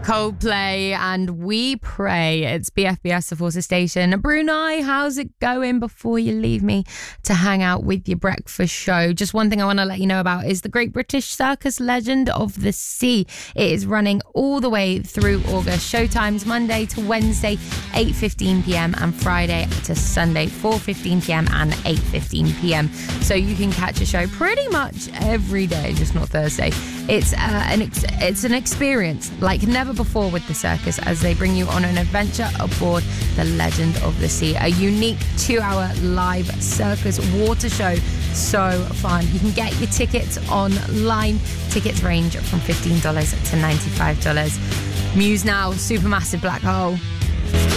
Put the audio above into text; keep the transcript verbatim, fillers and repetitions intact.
Coldplay and We Pray. It's B F B S, the Forces Station. Brunei, how's it going before you leave me to hang out with your breakfast show? Just one thing I want to let you know about is the Great British Circus Legend of the Sea. It is running all the way through August. Showtimes Monday to Wednesday, eight fifteen p.m. and Friday to Sunday, four fifteen p.m. and eight fifteen p.m. So you can catch a show pretty much every day, just not Thursday. It's uh, an ex- it's an experience like never before with the circus, as they bring you on an adventure aboard the Legend of the Sea, a unique two-hour live circus water show. So fun. You can get your tickets online. Tickets range from fifteen dollars to ninety-five dollars. Muse Now, Supermassive Black Hole.